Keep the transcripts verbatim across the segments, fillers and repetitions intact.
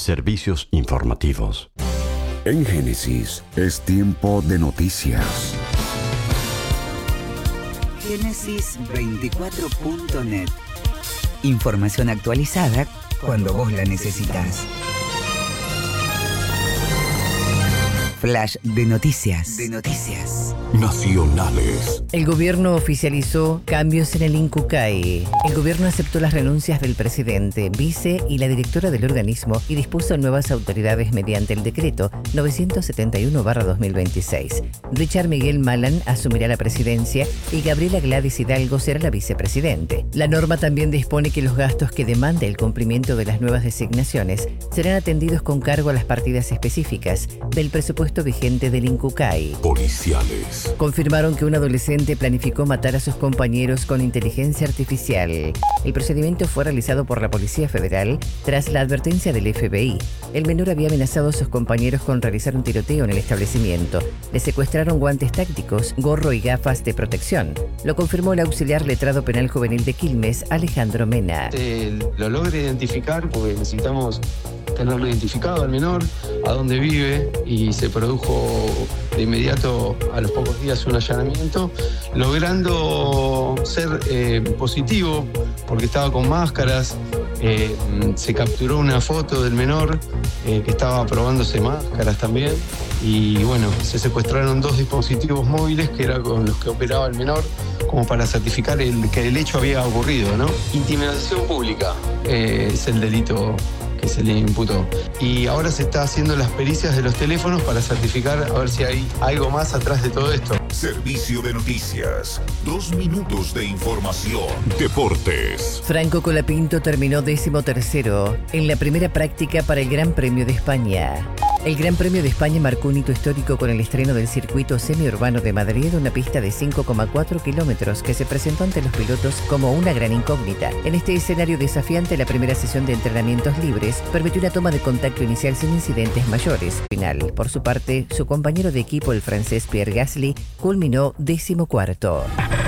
Servicios informativos. En Génesis es tiempo de noticias. Génesis veinticuatro punto net. Información actualizada cuando vos la necesitas. Flash de noticias. De noticias. Nacionales. El gobierno oficializó cambios en el INCUCAI. El gobierno aceptó las renuncias del presidente, vice y la directora del organismo y dispuso nuevas autoridades mediante el decreto novecientos setenta y uno barra dos mil veintiséis. Richard Miguel Malan asumirá la presidencia y Gabriela Gladys Hidalgo será la vicepresidente. La norma también dispone que los gastos que demande el cumplimiento de las nuevas designaciones serán atendidos con cargo a las partidas específicas del presupuesto vigente del INCUCAI. Policiales. Confirmaron que un adolescente planificó matar a sus compañeros con inteligencia artificial. El procedimiento fue realizado por la Policía Federal tras la advertencia del F B I. El menor había amenazado a sus compañeros con realizar un tiroteo en el establecimiento. Le secuestraron guantes tácticos, gorro y gafas de protección. Lo confirmó el auxiliar letrado penal juvenil de Quilmes, Alejandro Mena. Eh, lo logre identificar porque necesitamos tenerlo identificado al menor, a dónde vive, y se produjo de inmediato a los pocos días un allanamiento, logrando ser eh, positivo porque estaba con máscaras. Eh, se capturó una foto del menor eh, que estaba probándose máscaras también, y bueno, se secuestraron dos dispositivos móviles que eran con los que operaba el menor, como para certificar el, que el hecho había ocurrido, ¿no? Intimidación pública eh, es el delito que se le imputó. Y ahora se está haciendo las pericias de los teléfonos para certificar a ver si hay algo más atrás de todo esto. Servicio de noticias. Dos minutos de información. Deportes. Franco Colapinto terminó décimo tercero en la primera práctica para el Gran Premio de España. El Gran Premio de España marcó un hito histórico con el estreno del circuito semiurbano de Madrid, una pista de cinco coma cuatro kilómetros que se presentó ante los pilotos como una gran incógnita. En este escenario desafiante, la primera sesión de entrenamientos libres permitió una toma de contacto inicial sin incidentes mayores. Final. Por su parte, su compañero de equipo, el francés Pierre Gasly, culminó décimo cuarto.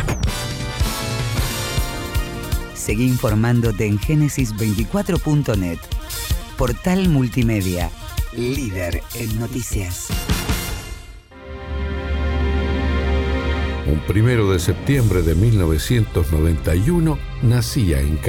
Seguí informándote en Génesis veinticuatro punto net. Portal multimedia. Líder en noticias. Un primero de septiembre de mil novecientos noventa y uno nacía en